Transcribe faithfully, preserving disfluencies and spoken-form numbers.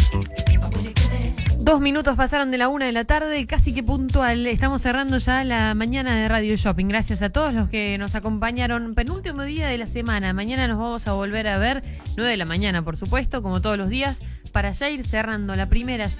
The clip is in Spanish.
Dos minutos pasaron de la una de la tarde, casi que puntual. Estamos cerrando ya la mañana de Radio Shopping. Gracias a todos los que nos acompañaron. Penúltimo día de la semana. Mañana nos vamos a volver a ver, nueve de la mañana, por supuesto, como todos los días, para ya ir cerrando la primera semana.